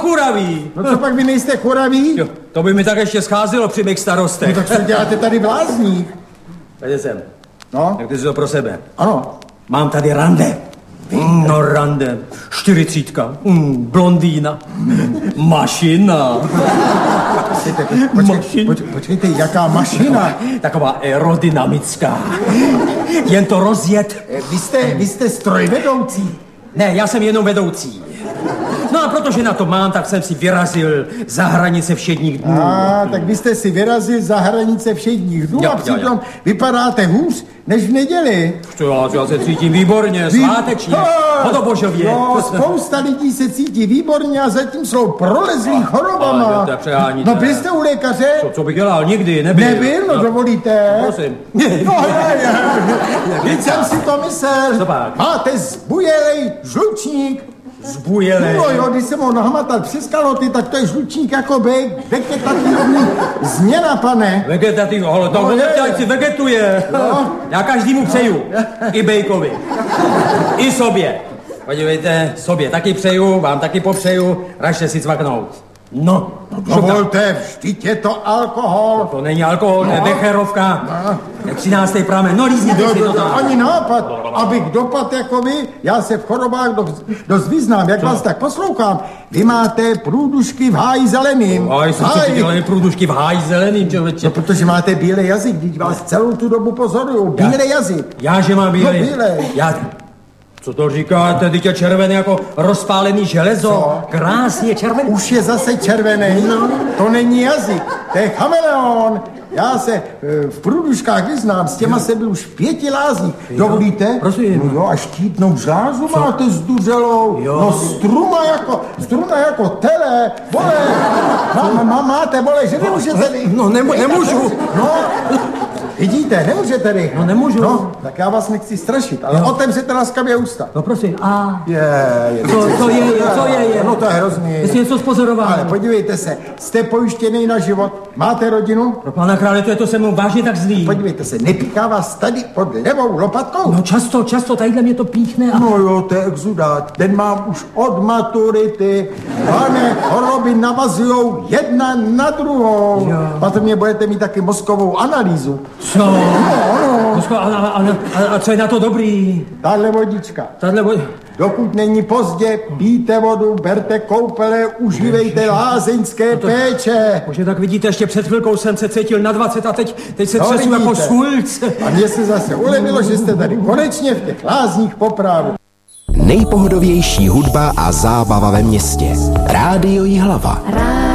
Kuraví. No co pak vy nejste kuraví? Jo, to by mi tak ještě scházelo při mých starostech. No tak co děláte tady v lázních? Tady jsem. No? Jak ty si to pro sebe? Ano. Mám tady rande. No rande. 40. Blondýna. Mašina. Počkejte, jaká mašina? Taková aerodynamická. Jen to rozjet. Vy jste strojvedoucí. Ne, já jsem jenom vedoucí. No a protože na to mám, tak jsem si vyrazil za hranice všedních dnů. Tak vy jste si vyrazil za hranice všedních dnů a přitom vypadáte hůř než v neděli. Já se cítím výborně, svátečně, hodobožově. No, spousta lidí se cítí výborně a zatím jsou prolezlí chorobama. No byste u lékaře? Co bych dělal? Nikdy, nebyl. Nebyl? No dovolíte? Prosím. Víc jsem si to myslel. Co pak? Máte zbujelej žlučník. Zbujelej. No jo, když jsem ho nahmatal přes kaloty, tak to je žlučník jako vegetativní změna, pane. Vegetativní, ale to si vegetuje. No. Já každému přeju. I bejkovi. I sobě. Podívejte, sobě taky přeju, vám taky popřeju, ražte si cvaknout. No, dovolte, vždyť je to alkohol. To není alkohol, to je becherovka. 13. pramen, no lízněte si to tam. Ani nápad, abych dopadl jako vy, já se v chorobách dost vyznám, jak vás tak poslouchám. Vy máte průdušky v háji zeleným. Jsou ty průdušky v háji zeleným, člověče. No, protože máte bílej jazyk, když vás celou tu dobu pozoruju. Bílej jazyk. Já, že mám bílej. No, bílej. Co to říkáte, teď je červený jako rozpálený železo. Co? Krásně červený. Už je zase červený. No. To není jazyk, to je chameleon. Já se v průduškách vyznám, s těma jsem byl už v 5 lázních. Dovolíte? Prosím. No jo, a štítnou žlázu máte zduřelou. Jo. No struna jako tele. Vole, máte, vole, že nemůžete... No nemůžu. No, vidíte, nemůžete rychle. No nemůžu. No, tak já vás nechci strašit, ale otevřete laskavě ústa. No prosím, Co je? No to je hrozný. Jestli něco spozoroval. Ale podívejte se, jste pojištěný na život, máte rodinu? Pro pana krále, to se mu vážně tak zlý. Podívejte se, nepíchá vás tady pod levou lopatkou? No často, tadyhle mě to píchne a... No jo, to je exudát, ten mám už od maturity. Pane, choroby navazujou jedna na druhou. Jo. Patrně budete mít taky mozkovou analýzu. Co? No. A co je na to dobrý? Tahle vodička. Dokud není pozdě, pijte vodu, berte koupele, užívejte lázeňské péče. Bože, tak vidíte, ještě před chvilkou jsem se cítil na 20 a teď se třesu jako Schulz. A mně se zase ulevilo, že jste tady konečně v těch lázních po právu. Nejpohodovější hudba a zábava ve městě. Rádio Jihlava.